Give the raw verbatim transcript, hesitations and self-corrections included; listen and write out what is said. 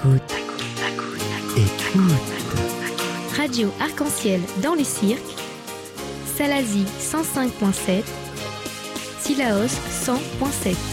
Écoute, écoute. Radio Arc-en-Ciel dans les cirques, Salazie cent cinq virgule sept, Syllaos cent virgule sept.